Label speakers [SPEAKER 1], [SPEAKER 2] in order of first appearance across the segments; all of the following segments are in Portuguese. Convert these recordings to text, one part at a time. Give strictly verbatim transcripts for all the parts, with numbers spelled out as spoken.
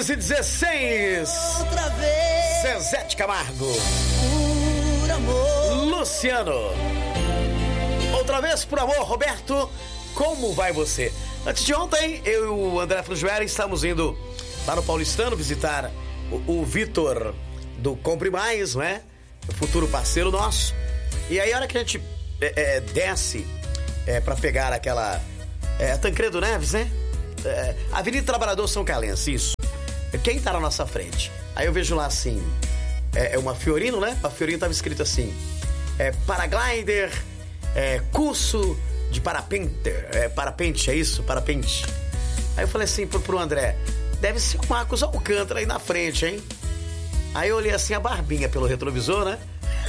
[SPEAKER 1] seis e dezesseis.
[SPEAKER 2] Outra vez.
[SPEAKER 1] Zezete Camargo.
[SPEAKER 2] Por amor.
[SPEAKER 1] Luciano. Outra vez por amor, Roberto. Como vai você? Antes de ontem, eu e o André Frugieri estamos indo lá no Paulistano visitar o, o Vitor do Compre Mais, não é? O futuro parceiro nosso. E aí, a hora que a gente é, é, desce é, pra pegar aquela... É, Tancredo Neves, né? É, Avenida Trabalhador São Calense, isso. Quem tá na nossa frente? Aí eu vejo lá assim, é, é uma Fiorino, né? A Fiorino tava escrito assim, é, paraglider, é, curso de parapente, é, parapente, é isso? Parapente. Aí eu falei assim pro, pro André, deve ser o Marcos Alcântara aí na frente, hein? Aí eu olhei assim a barbinha pelo retrovisor, né?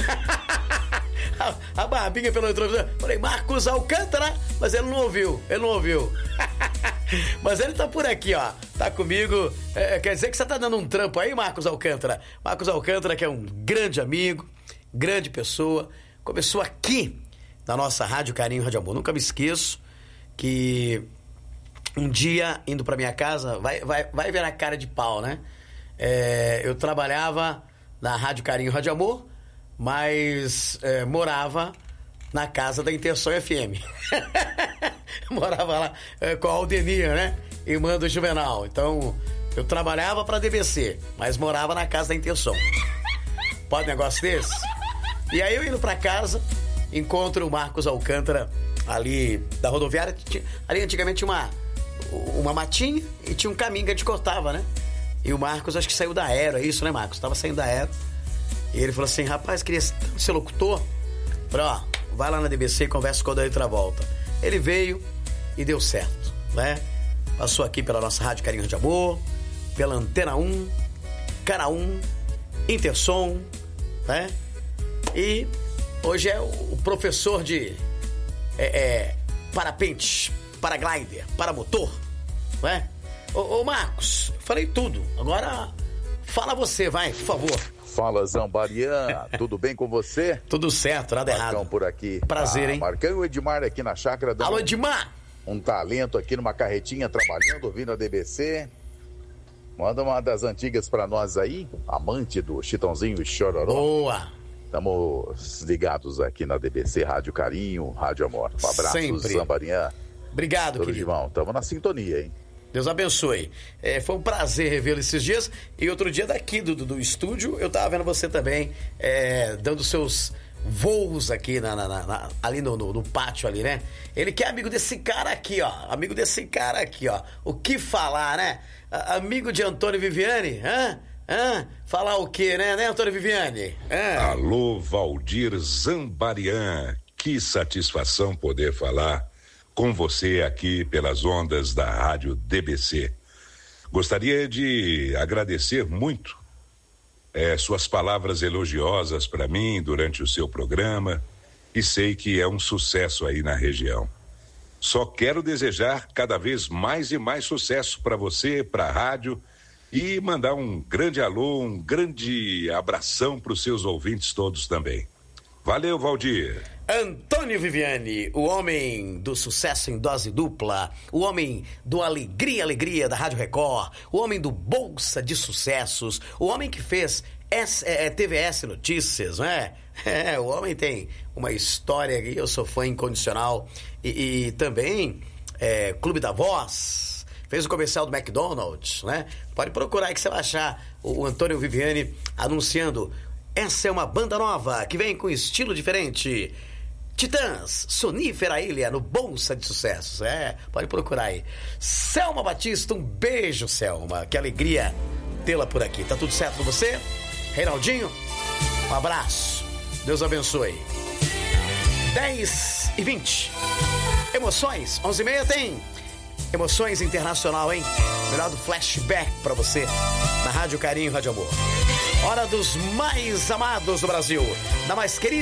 [SPEAKER 1] a, a barbinha pelo retrovisor. Falei, Marcos Alcântara, mas ele não ouviu, ele não ouviu. Mas ele tá por aqui, ó. Tá comigo. É, quer dizer que você tá dando um trampo aí, Marcos Alcântara? Marcos Alcântara, que é um grande amigo, grande pessoa. Começou aqui na nossa Rádio Carinho, Rádio Amor. Nunca me esqueço que um dia, indo pra minha casa, vai, vai, vai ver a cara de pau, né? É, eu trabalhava na Rádio Carinho, Rádio Amor, mas é, morava na casa da Intenção F M. Morava lá é, com a Aldemir, né? Irmã do Juvenal. Então, eu trabalhava pra D B C, mas morava na casa da Intenção. Pode um negócio desse? E aí eu indo pra casa, encontro o Marcos Alcântara ali da rodoviária. Ali antigamente tinha uma, uma matinha e tinha um caminho que a gente cortava, né? E o Marcos, acho que saiu da Aero, é isso, né, Marcos? Tava saindo da Aero. E ele falou assim, rapaz, queria ser locutor. Falei, ó, vai lá na D B C e conversa com o Daí Travolta. Ele veio e deu certo, né? Passou aqui pela nossa Rádio Carinho de Amor, pela Antena um, Cara um, Intersom, né? E hoje é o professor de é, é, parapente, paraglider, paramotor, né? Ô, ô Marcos, falei tudo. Agora fala você, vai, por favor.
[SPEAKER 3] Fala, Zambarian, tudo bem com você?
[SPEAKER 1] Tudo certo, nada
[SPEAKER 3] Marcão
[SPEAKER 1] errado.
[SPEAKER 3] por aqui.
[SPEAKER 1] Prazer,
[SPEAKER 3] ah,
[SPEAKER 1] hein?
[SPEAKER 3] Marcão e o Edmar aqui na chácara.
[SPEAKER 1] Alô, Edmar!
[SPEAKER 3] Um talento aqui numa carretinha, trabalhando, ouvindo a D B C. Manda uma das antigas pra nós aí, amante do Chitãozinho e Chororó.
[SPEAKER 1] Boa!
[SPEAKER 3] Estamos ligados aqui na D B C, Rádio Carinho, Rádio Amor. Um abraço,
[SPEAKER 1] Sempre.
[SPEAKER 3] Zambarian.
[SPEAKER 1] Obrigado,
[SPEAKER 3] Tudo
[SPEAKER 1] querido.
[SPEAKER 3] de bom, estamos na sintonia, hein?
[SPEAKER 1] Deus abençoe. É, foi um prazer revê-lo esses dias. E outro dia daqui do, do, do estúdio, eu tava vendo você também é, dando seus voos aqui na, na, na, ali no, no, no pátio ali, né? Ele que é amigo desse cara aqui, ó. Amigo desse cara aqui, ó. O que falar, né? A, amigo de Antônio Viviane, hã? Hã? Falar o quê, né, né, Antônio Viviane? Hã?
[SPEAKER 4] Alô, Valdir Zambarian. Que satisfação poder falar com você aqui pelas ondas da Rádio D B C. Gostaria de agradecer muito é, suas palavras elogiosas para mim durante o seu programa e sei que é um sucesso aí na região. Só quero desejar cada vez mais e mais sucesso para você, para a rádio e mandar um grande alô, um grande abração para os seus ouvintes todos também. Valeu, Valdir.
[SPEAKER 1] Antônio Viviane, o homem do sucesso em dose dupla, o homem do Alegria, Alegria da Rádio Record, o homem do Bolsa de Sucessos, o homem que fez S, é, T V S Notícias, não é? É, o homem tem uma história que eu sou fã incondicional e, e também é, Clube da Voz, fez o comercial do McDonald's, né? Pode procurar aí que você vai achar o, o Antônio Viviane anunciando. Essa é uma banda nova que vem com estilo diferente. Titãs, Sonífera Ilha, no Bolsa de Sucessos. É, pode procurar aí. Selma Batista, um beijo, Selma. Que alegria tê-la por aqui. Tá tudo certo com você? Reinaldinho, um abraço. Deus abençoe. dez e vinte. Emoções, onze e meia tem Emoções Internacional, hein? Melhor do flashback pra você na Rádio Carinho, Rádio Amor. Hora dos mais amados do Brasil, da mais querida